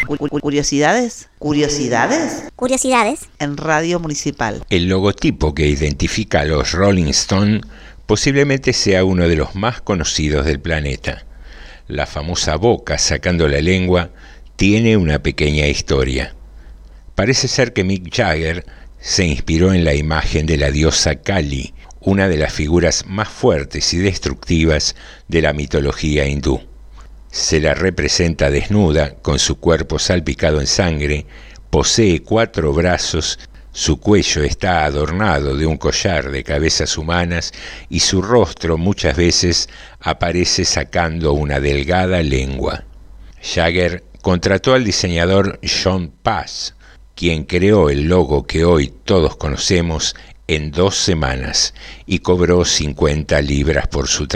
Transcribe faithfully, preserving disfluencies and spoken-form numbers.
Curiosidades, curiosidades, Curiosidades. en Radio Municipal. El logotipo que identifica a los Rolling Stones posiblemente sea uno de los más conocidos del planeta. La famosa boca sacando la lengua tiene una pequeña historia. Parece ser que Mick Jagger se inspiró en la imagen de la diosa Kali, una de las figuras más fuertes y destructivas de la mitología hindú. Se la representa desnuda, con su cuerpo salpicado en sangre, posee cuatro brazos, su cuello está adornado de un collar de cabezas humanas y su rostro muchas veces aparece sacando una delgada lengua. Jagger contrató al diseñador John Pass, quien creó el logo que hoy todos conocemos, en dos semanas y cobró cincuenta libras por su trabajo.